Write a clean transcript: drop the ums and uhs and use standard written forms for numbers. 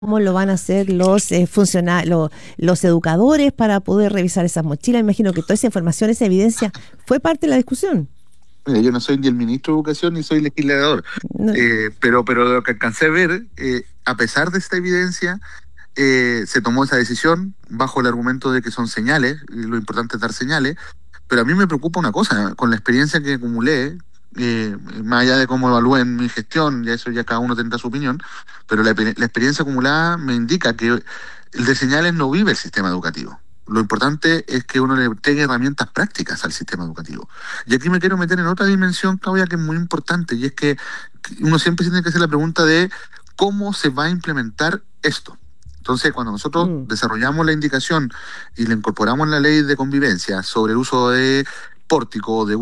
¿Cómo lo van a hacer los los educadores para poder revisar esas mochilas? Imagino que toda esa información, esa evidencia, fue parte de la discusión. Mira, yo no soy ni el ministro de Educación ni soy legislador, No, pero lo que alcancé a ver, a pesar de esta evidencia, se tomó esa decisión bajo el argumento de que son señales, y lo importante es dar señales, pero a mí me preocupa una cosa, con la experiencia que acumulé, más allá de cómo evalúen mi gestión, ya eso ya cada uno tendrá su opinión, pero la experiencia acumulada me indica que el de señales no vive el sistema educativo. Lo importante es que uno le tenga herramientas prácticas al sistema educativo. Y aquí me quiero meter en otra dimensión, Claudia, que es muy importante, y es que uno siempre se tiene que hacer la pregunta de cómo se va a implementar esto. Entonces, cuando nosotros mm. desarrollamos la indicación y le incorporamos en la ley de convivencia sobre el uso de pórtico, de